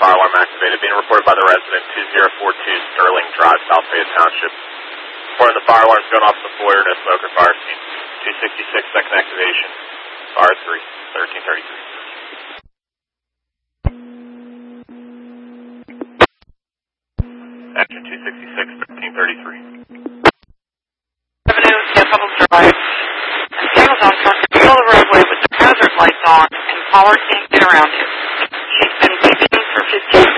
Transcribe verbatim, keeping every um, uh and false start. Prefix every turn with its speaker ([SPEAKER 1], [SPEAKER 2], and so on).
[SPEAKER 1] fire alarm activated. Being reported by the resident, two zero four two Sterling Drive, South Fayette Township. Reporting the fire alarm's going off in the foyer, no smoker fire scene. two sixty-six, second activation. R three, thirteen thirty-three. Action two sixty-six, thirteen thirty-three.
[SPEAKER 2] Avenue, San Pablo Drive. Daniel's on front of the middle of the roadway with the hazard lights on, and caller can't get around him. She's been beeping for fifteen